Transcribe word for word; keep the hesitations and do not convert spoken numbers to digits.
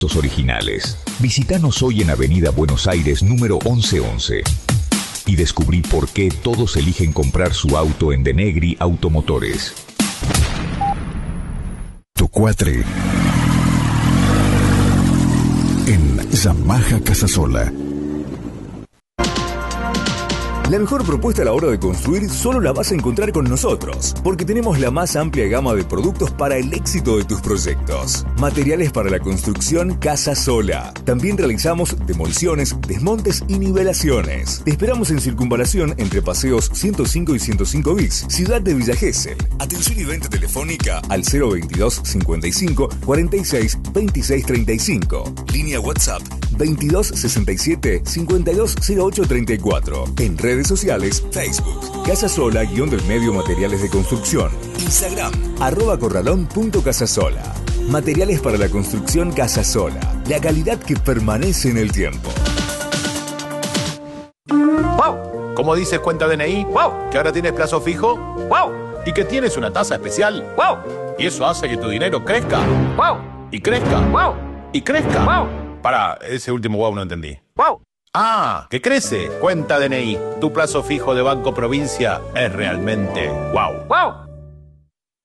Originales. Visítanos hoy en Avenida Buenos Aires número once once y descubrí por qué todos eligen comprar su auto en Denegri Automotores. Tu cuatre en Yamaha Casasola. La mejor propuesta a la hora de construir solo la vas a encontrar con nosotros, porque tenemos la más amplia gama de productos para el éxito de tus proyectos. Materiales para la construcción Casasola. También realizamos demoliciones, desmontes y nivelaciones. Te esperamos en Circunvalación entre Paseos ciento cinco y ciento cinco bis, Ciudad de Villa Gesell. Atención y venta telefónica al cero veintidós cincuenta y cinco cuarenta y seis veintiséis treinta y cinco. Línea WhatsApp veintidós sesenta y siete cincuenta y dos cero ocho treinta y cuatro. En redes sociales, Facebook, Casasola guión del medio materiales de construcción. Instagram, arroba corralón punto casasola. Materiales para la construcción Casasola. La calidad que permanece en el tiempo. ¡Wow! ¿Cómo dices cuenta D N I? ¡Wow! ¿Que ahora tienes plazo fijo? ¡Wow! ¿Y que tienes una tasa especial? ¡Wow! Y eso hace que tu dinero crezca. ¡Wow! Y crezca. ¡Wow! Y crezca. ¡Wow! Pará, ese último wow no entendí. ¡Wow! Ah, que crece. Cuenta D N I. Tu plazo fijo de Banco Provincia es realmente wow. ¡Wow!